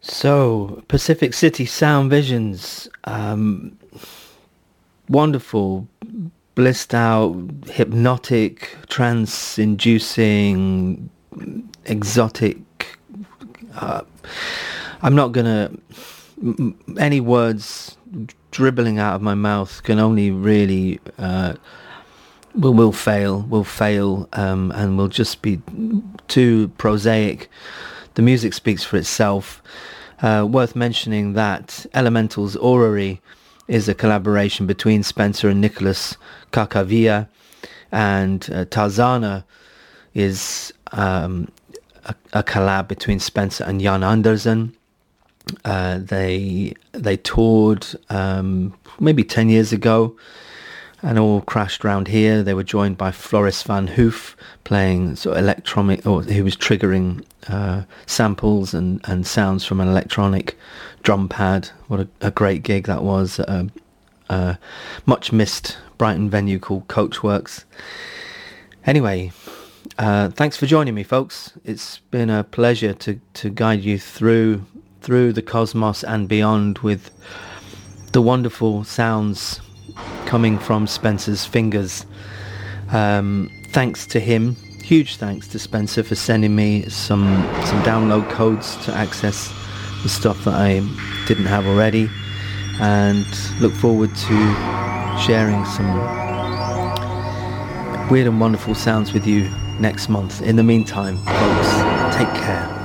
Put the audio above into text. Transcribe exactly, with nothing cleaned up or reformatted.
So, Pacific City Sound Visions, um, wonderful, blissed out, hypnotic, trance-inducing, exotic. Uh, I'm not gonna. m- Any words dribbling out of my mouth can only really uh, will will fail, will fail, um, and will just be too prosaic. The music speaks for itself. Uh, worth mentioning that Elemental's Orrery is a collaboration between Spencer and Nicholas Kakavia, and uh, Tarzana is um, a, a collab between Spencer and Jan Andersen. Uh, they they toured um, maybe ten years ago and all crashed round here. They were joined by Floris van Hoof playing sort of electronic, or he was triggering uh, samples and, and sounds from an electronic drum pad. What a, a great gig that was at a, a much missed Brighton venue called Coachworks. Anyway, uh, thanks for joining me, folks. It's been a pleasure to, to guide you through through the cosmos and beyond with the wonderful sounds coming from Spencer's fingers. Um, thanks to him, huge thanks to Spencer for sending me some some download codes to access the stuff that I didn't have already, and look forward to sharing some weird and wonderful sounds with you next month. In the meantime, folks, take care.